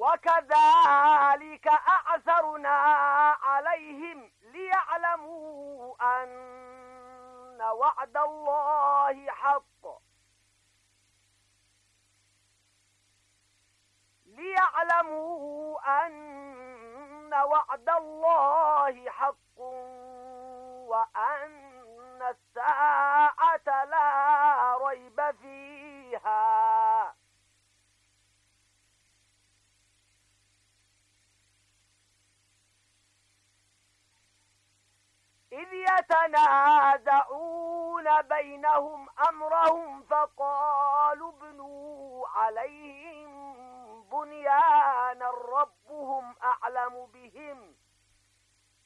وكذلك أعثرنا عليهم ليعلموا أن وعد الله حق وأن الساعة لا ريب فيها إذ يتنازعون بينهم أمرهم فقالوا ابنوا عليهم بنيانا ربهم أعلم بهم